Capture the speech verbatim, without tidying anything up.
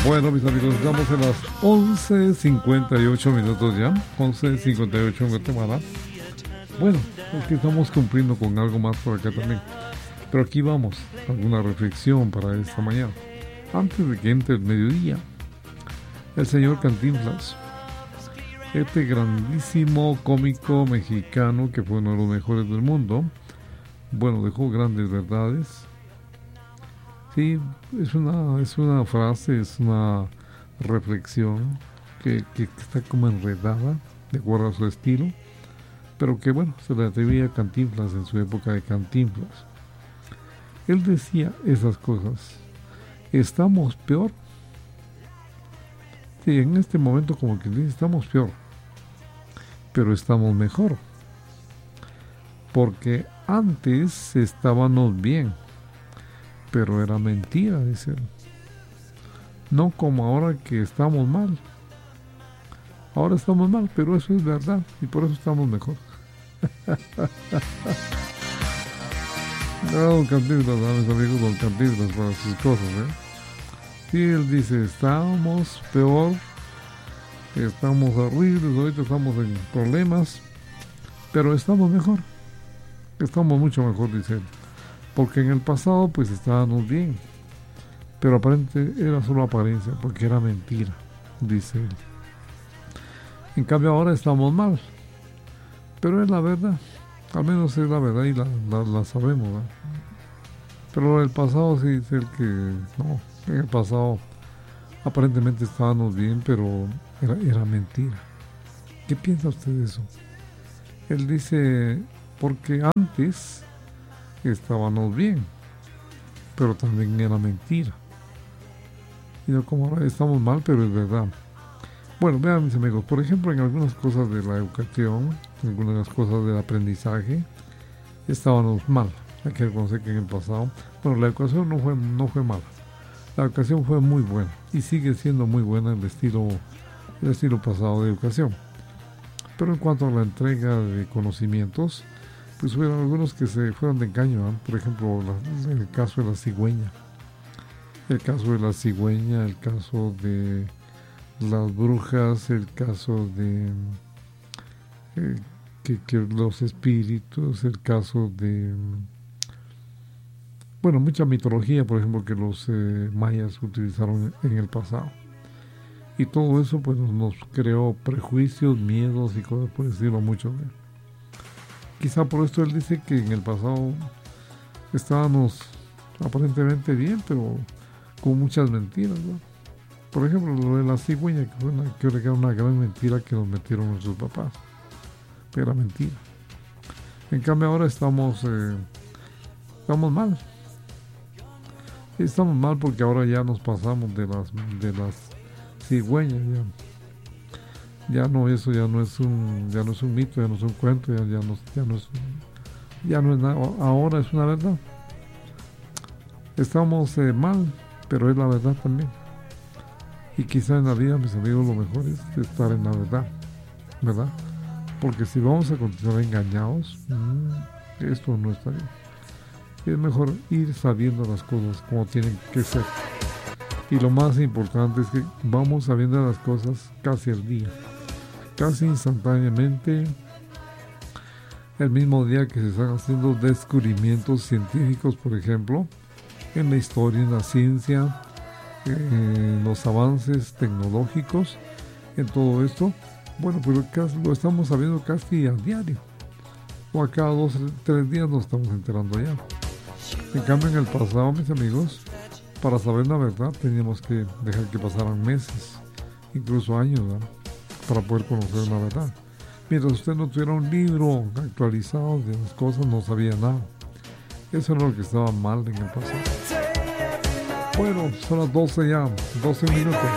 Bueno, mis amigos, estamos en las once cincuenta y ocho minutos ya, once cincuenta y ocho en Guatemala. Bueno, es que estamos cumpliendo con algo más por acá también. Pero aquí vamos, alguna reflexión para esta mañana. Antes de que entre el mediodía, el señor Cantinflas, este grandísimo cómico mexicano que fue uno de los mejores del mundo, bueno, dejó grandes verdades. Sí, es una, es una frase, es una reflexión que, que está como enredada, de acuerdo a su estilo, pero que bueno, se le atribuía a Cantinflas en su época de Cantinflas. Él decía esas cosas. ¿Estamos peor? Sí, en este momento como que dice, estamos peor, pero estamos mejor. Porque antes estábamos bien, pero era mentira, dice él. No como ahora que estamos mal. Ahora estamos mal, pero eso es verdad y por eso estamos mejor. No, don Cantinflas, ¿no? Mis amigos, don Cantinflas para sus cosas, ¿eh? Sí, él dice, estamos peor, estamos horribles, ahorita estamos en problemas, pero estamos mejor. Estamos mucho mejor, dice él. Porque en el pasado pues estábamos bien, pero aparentemente era solo apariencia, porque era mentira, dice él. En cambio ahora estamos mal, pero es la verdad, al menos es la verdad y la, la, la sabemos, ¿verdad? Pero el pasado sí es el que, no, en el pasado aparentemente estábamos bien, pero era, era mentira. ¿Qué piensa usted de eso? Él dice, porque antes estábamos bien, pero también era mentira. Y no como ahora estamos mal, pero es verdad. Bueno, vean mis amigos, por ejemplo, en algunas cosas de la educación, en algunas cosas del aprendizaje, estábamos mal. Hay que reconocer que en el pasado, bueno, la educación no fue, no fue mala. La educación fue muy buena y sigue siendo muy buena el estilo, el estilo pasado de educación. Pero en cuanto a la entrega de conocimientos, pues hubieron algunos que se fueron de engaño, ¿eh? Por ejemplo, la, el caso de la cigüeña, el caso de la cigüeña, el caso de las brujas, el caso de eh, que, que los espíritus, el caso de, bueno, mucha mitología, por ejemplo, que los eh, mayas utilizaron en el pasado. Y todo eso pues nos creó prejuicios, miedos y cosas por decirlo mucho, ¿eh? Quizá por esto él dice que en el pasado estábamos aparentemente bien, pero con muchas mentiras, ¿no? Por ejemplo, lo de la cigüeña, que fue una, que era una gran mentira que nos metieron nuestros papás. Pero era mentira. En cambio ahora estamos, eh, estamos mal. Estamos mal porque ahora ya nos pasamos de las, de las cigüeñas, ya. Ya no, eso ya no es un, ya no es un mito, ya no es un cuento, ya, ya, no, ya no es, ya no es nada, ahora es una verdad. Estamos eh, mal, pero es la verdad también. Y quizá en la vida, mis amigos, lo mejor es estar en la verdad, ¿verdad? Porque si vamos a continuar engañados, mmm, esto no está bien. Es mejor ir sabiendo las cosas como tienen que ser. Y lo más importante es que vamos sabiendo las cosas casi al día, casi instantáneamente, el mismo día que se están haciendo descubrimientos científicos, por ejemplo, en la historia, en la ciencia, en los avances tecnológicos, en todo esto. Bueno, pero casi, lo estamos sabiendo casi a diario, o a cada dos, tres días nos estamos enterando ya. En cambio, en el pasado, mis amigos, para saber la verdad teníamos que dejar que pasaran meses, incluso años, ¿verdad?, para poder conocer la verdad. Mientras usted no tuviera un libro actualizado de las cosas, no sabía nada. Eso era lo que estaba mal en el pasado. Bueno, son las doce ya, doce minutos.